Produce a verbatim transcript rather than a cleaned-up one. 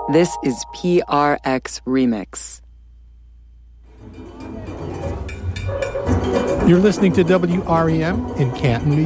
This is P R X Remix. You're listening to W R E M in Canton, New